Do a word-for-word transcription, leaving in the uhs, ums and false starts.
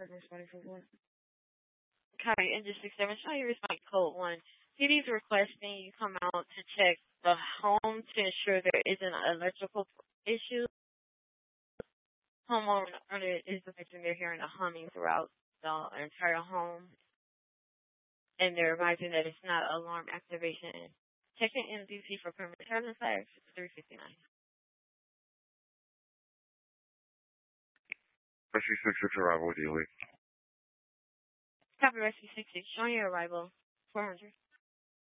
Partners twenty-four one. Copy, engine six seven, show you respond code one. P D's requesting you come out to check the home to ensure there isn't an electrical issue. Homeowner is affecting they're hearing a humming throughout the entire home, and they're advising that it's not alarm activation. Checking N D C for permit. Traveling flags three fifty-nine. Rescue six six arrival with Ely. Copy, Rescue six six, showing your arrival four hundred.